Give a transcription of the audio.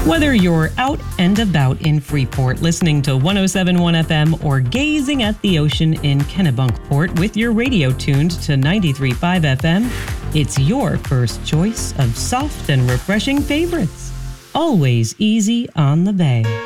Whether you're out and about in Freeport listening to 107.1 FM or gazing at the ocean in Kennebunkport with your radio tuned to 93.5 FM, it's your first choice of soft and refreshing favorites. Always easy on the bay.